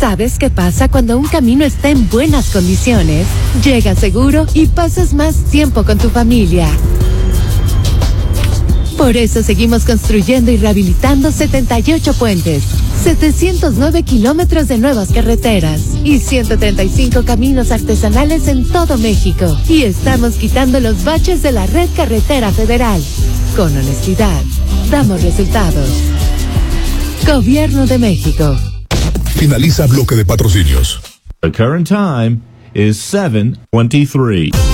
¿Sabes qué pasa cuando un camino está en buenas condiciones? Llegas seguro y pasas más tiempo con tu familia. Por eso seguimos construyendo y rehabilitando 78 puentes, 709 kilómetros de nuevas carreteras y 135 caminos artesanales en todo México. Y estamos quitando los baches de la red carretera federal. Con honestidad, damos resultados. Gobierno de México. Finaliza bloque de patrocinios. The current time is 7:23.